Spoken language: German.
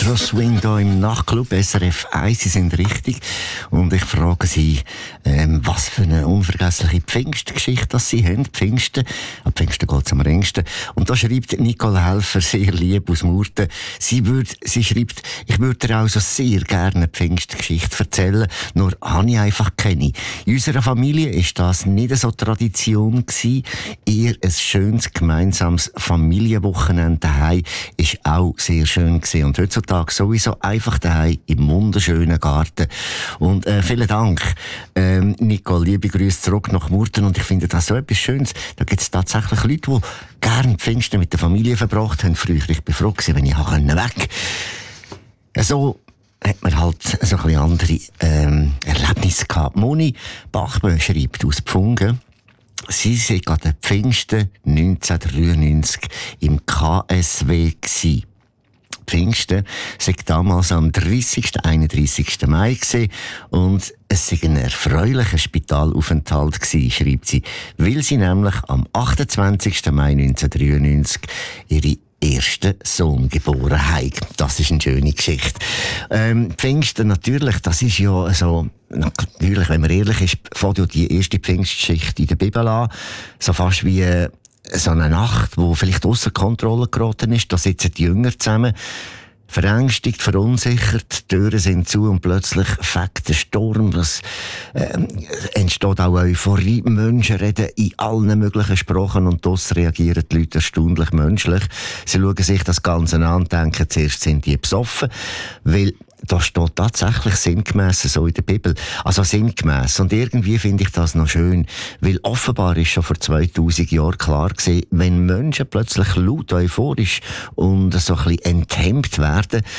Retro Swing hier im Nachtclub SRF 1. Sie sind richtig. Und ich frage Sie, was für eine unvergessliche Pfingstgeschichte das Sie haben. Pfingsten. An Pfingsten geht es am längsten. Und da schreibt Nicole Helfer sehr lieb aus Murten. Sie schreibt, ich würde dir also sehr gerne eine Pfingstgeschichte erzählen, nur habe ich einfach keine. In unserer Familie ist das nicht so Tradition gewesen. Eher ein schönes gemeinsames Familienwochenende daheim ist auch sehr schön gewesen. Und heutzutage sowieso einfach daheim im wunderschönen Garten. Und vielen Dank, Nicole, liebe Grüße zurück nach Murten. Und ich finde das so etwas Schönes. Da gibt es tatsächlich Leute, die gerne Pfingsten mit der Familie verbracht haben. Früher, ich bin froh gewesen, wenn ich weg konnte. So hat man halt so ein bisschen andere Erlebnisse gehabt. Moni Bachmann schreibt aus Pfungen, sie sei an den Pfingsten 1993 im KSW gsi. Pfingsten sei damals am 31. Mai gewesen und es sei ein erfreulicher Spitalaufenthalt gewesen, schreibt sie, weil sie nämlich am 28. Mai 1993 ihre ersten Sohn geboren haben. Das ist eine schöne Geschichte. Pfingsten natürlich, das ist ja so, natürlich, wenn man ehrlich ist, fängt ja die erste Pfingstgeschichte in der Bibel an, so fast wie so eine Nacht, wo vielleicht ausser Kontrolle geraten ist. Da sitzen die Jünger zusammen, verängstigt, verunsichert, die Türen sind zu und plötzlich fegt der Sturm. Das entsteht auch Euphorie. Menschen reden in allen möglichen Sprachen und das reagieren die Leute erstaunlich menschlich. Sie schauen sich das Ganze an und denken, zuerst sind die besoffen, weil da steht tatsächlich sinngemäss so in der Bibel. Also sinngemäss. Und irgendwie finde ich das noch schön, weil offenbar ist schon vor 2000 Jahren klar gewesen, wenn Menschen plötzlich laut euphorisch und so ein bisschen enthemmt werden,